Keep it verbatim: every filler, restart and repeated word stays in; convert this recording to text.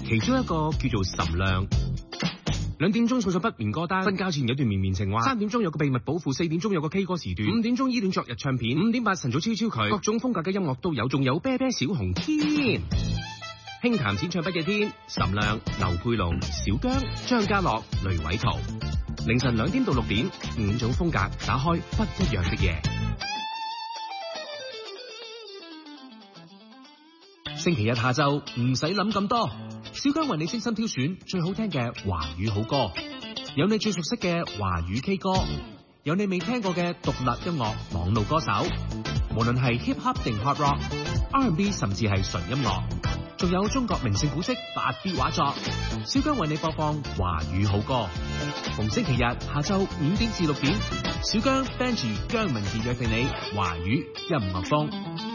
其中一個叫做岑亮。兩點鐘送上不眠歌單，瞓覺前有段綿綿情話。三點鐘有個秘密保護，四點鐘有個 K 歌時段，五點鐘依戀昨日唱片，五點八晨早超超佢，各種風格嘅音樂都有，仲有啤啤小紅天。輕談淺唱筆嘅天，岑亮、劉佩龍、小姜、張家樂、雷偉圖。凌晨兩點到六點，五種風格打開不一樣的夜。星期日下晝唔使諗咁多，小姜為你精心挑選最好聽嘅華語好歌，有你最熟悉嘅華語 K 歌，有你未聽過嘅獨立音樂網路歌手，無論係 hip hop 定 hard rock、R and B 甚至係純音樂，仲有中國名勝古蹟八 B 畫作，小姜為你播放華語好歌。逢星期日下晝五點至六點，小姜 Benji 姜文傑約定你華語音樂風。